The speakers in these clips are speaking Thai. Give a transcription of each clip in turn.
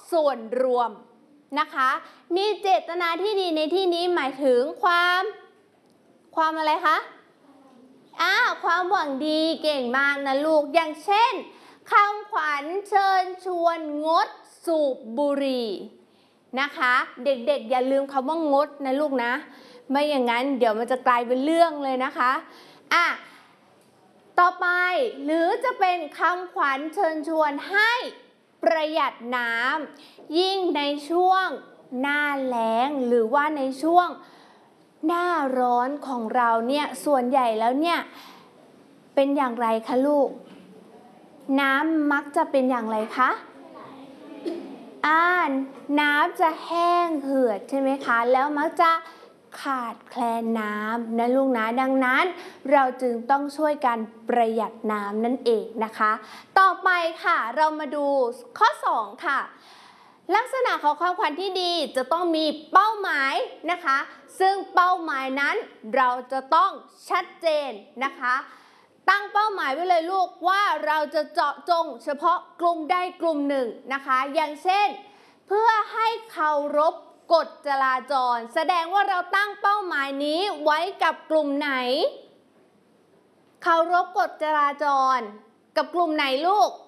ส่วนรวมนะคะมีเจตนาที่ดีในที่นี้หมายถึงความอะไรคะความหวังดีเก่งมากนะลูกอย่างเช่นคำขวัญเชิญชวนงดสูบบุหรี่นะคะเด็กๆอย่าลืมคำว่างดนะลูกนะไม่อย่างนั้นเดี๋ยวมันจะกลายเป็นเรื่องเลยนะคะต่อไปหรือจะเป็นคำขวัญเชิญชวนให้ประหยัดน้ำยิ่งในช่วงหน้าแล้งหรือว่าในช่วงหน้าร้อนของเราเนี่ยส่วนใหญ่แล้วเนี่ยเป็นอย่างไรคะลูกน้ำมักจะเป็นอย่างไรคะน้ำจะแห้งเหือดใช่ไหมคะแล้วมักจะขาดแคลนน้ำนะลูกนะดังนั้นเราจึงต้องช่วยกันประหยัดน้ำนั่นเองนะคะต่อไปค่ะเรามาดูข้อ2ค่ะลักษณะของความขวัญที่ดีจะต้องมีเป้าหมายนะคะซึ่งเป้าหมายนั้นเราจะต้องชัดเจนนะคะตั้งเป้าหมายไว้เลยลูกว่าเราจะเจาะจงเฉพาะกลุ่มใดกลุ่มหนึ่งนะคะอย่างเช่นเพื่อให้เคารพกฎจราจรแสดงว่าเราตั้งเป้าหมายนี้ไว้กับกลุ่มไหนเคารพกฎจราจรกับกลุ่มไหนลูก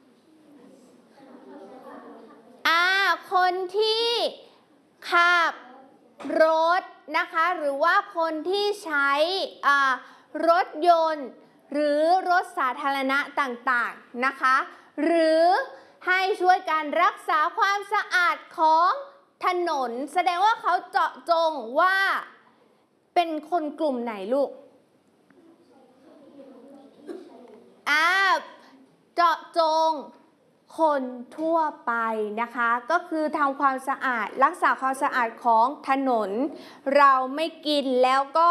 คนที่ขับรถนะคะหรือว่าคนที่ใช้รถยนต์หรือรถสาธารณะต่างๆนะคะหรือให้ช่วยการรักษาความสะอาดของถนนแสดงว่าเขาเจาะจงว่าเป็นคนกลุ่มไหนลูกเจาะจงคนทั่วไปนะคะก็คือทำความสะอาดรักษาความสะอาดของถนนเราไม่กินแล้วก็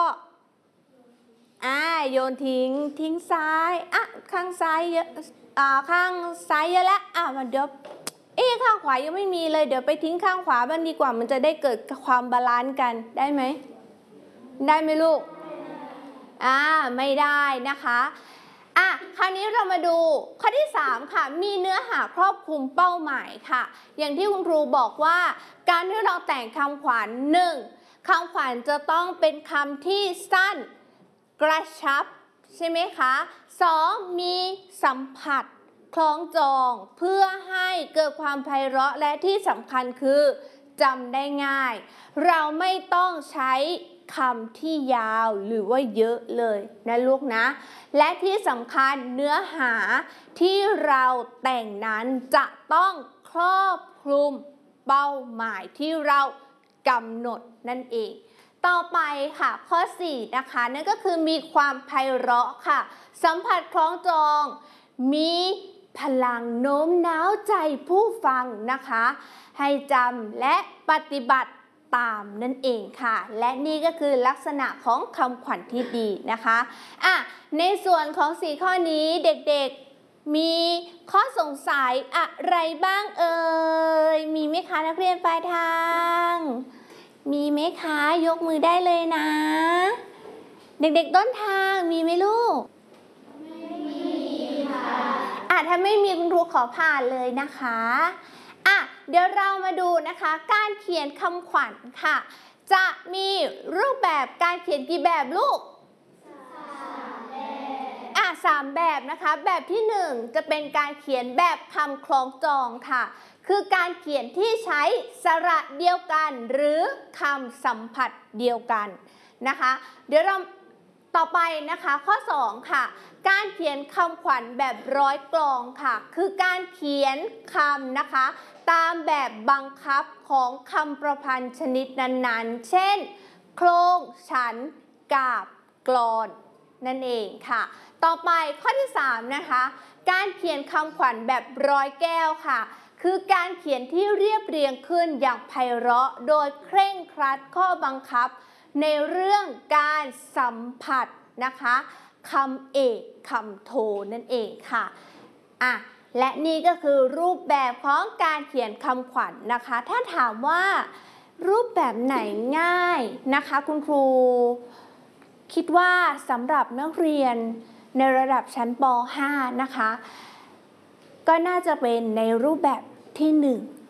โยนทิ้งซ้ายข้างซ้ายเยอะข้างซ้ายเยอะแล้วมาเดี๋ยวข้างขวายังไม่มีเลยเดี๋ยวไปทิ้งข้างขวาบ้างดีกว่ามันจะได้เกิดความบาลานซ์กันได้ไหมลูกไม่ได้นะคะคราวนี้เรามาดูข้อที่3ค่ะมีเนื้อหาครอบคลุมเป้าหมายค่ะอย่างที่คุณครูบอกว่าการที่เราแต่งคำขวัญ1คำขวัญจะต้องเป็นคำที่สั้นกระชับใช่ไหมคะ2มีสัมผัสคล้องจองเพื่อให้เกิดความไพเราะและที่สำคัญคือจำได้ง่ายเราไม่ต้องใช้คำที่ยาวหรือว่าเยอะเลยนะลูกนะและที่สำคัญเนื้อหาที่เราแต่งนั้นจะต้องครอบคลุมเป้าหมายที่เรากำหนดนั่นเองต่อไปค่ะข้อ4นะคะนั่นก็คือมีความไพเราะค่ะสัมผัสคล้องจองมีพลังโน้มน้าวใจผู้ฟังนะคะให้จำและปฏิบัติตามนั่นเองค่ะและนี่ก็คือลักษณะของคำขวัญที่ดีนะคะในส่วนของ4ข้อนี้เด็กๆมีข้อสงสัยอะไรบ้างมีไหมคะนักเรียนปลายทางมีไหมคะยกมือได้เลยนะเด็กๆต้นทางมีไหมลูกไม่มีค่ะถ้าไม่มีคุณครูขอผ่านเลยนะคะเดี๋ยวเรามาดูนะคะการเขียนคำขวัญค่ะจะมีรูปแบบการเขียนกี่แบบลูก3 แบบนะคะแบบที่1จะเป็นการเขียนแบบคำคล้องจองค่ะคือการเขียนที่ใช้สระเดียวกันหรือคำสัมผัสเดียวกันนะคะเดี๋ยวเราต่อไปนะคะข้อ2ค่ะการเขียนคำขวัญแบบร้อยกลองค่ะคือการเขียนคำนะคะตามแบบบังคับของคำประพันธ์ชนิดนั้นๆเช่นโครงฉันกาบกลอนนั่นเองค่ะต่อไปข้อที่3นะคะการเขียนคำขวัญแบบร้อยแก้วค่ะคือการเขียนที่เรียบเรียงขึ้นอย่างไพเราะโดยเคร่งครัดข้อบังคับในเรื่องการสัมผัสนะคะคำเอกคำโทนั่นเองค่ะและนี่ก็คือรูปแบบของการเขียนคำขวัญนะคะถ้าถามว่ารูปแบบไหนง่ายนะคะคุณครูคิดว่าสำหรับนักเรียนในระดับชั้นป .5 นะคะก็น่าจะเป็นในรูปแบบที่